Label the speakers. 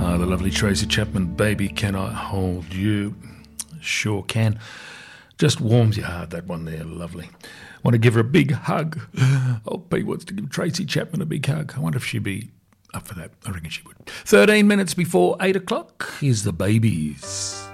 Speaker 1: The lovely Tracy Chapman, Baby Can I Hold You? Sure can. Just warms your heart, that one there, lovely. Want to give her a big hug. Oh, Pete wants to give Tracy Chapman a big hug. I wonder if she'd be up for that. I reckon she would. 13 minutes before 8 o'clock is the Babies.